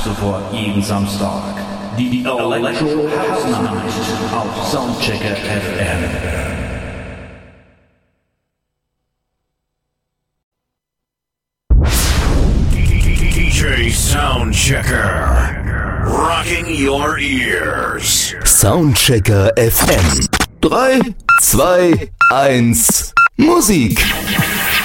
sofort jeden Samstag die Electro House Night auf Soundchecker FM. DJ Soundchecker, rocking your ears. Soundchecker FM. 3, 2, 1, Musik.